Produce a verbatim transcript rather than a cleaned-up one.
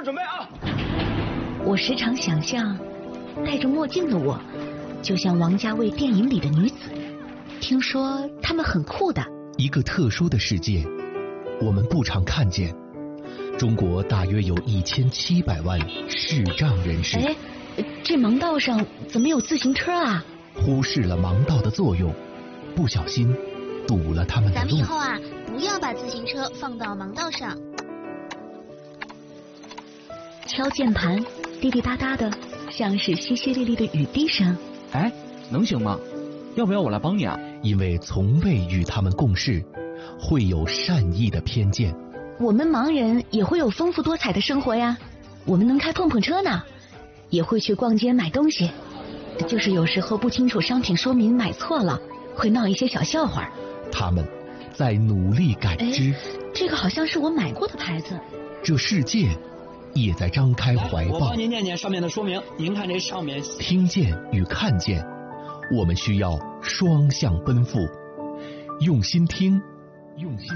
准备啊！ 我时常想象，戴着墨镜的我，就像王家卫电影里的女子。听说她们很酷的。 一个特殊的世界，我们不常看见。中国大约有一千七百万视障人士。 哎，这盲道上怎么有自行车啊？ 忽视了盲道的作用，不小心堵了他们的路。 咱们以后啊，不要把自行车放到盲道上。 敲键盘，滴滴答答的，像是淅淅沥沥的雨滴声。 哎，能行吗？要不要我来帮你啊？ 因为从未与他们共事，会有善意的偏见。 我们盲人也会有丰富多彩的生活呀，我们能开碰碰车呢，也会去逛街买东西，就是有时候不清楚商品说明买错了，会闹一些小笑话。 他们在努力感知。 这个好像是我买过的牌子。 这世界也在张开怀抱。 我帮您念念上面的说明，您看这上面。 听见与看见，我们需要双向奔赴，用心听，用心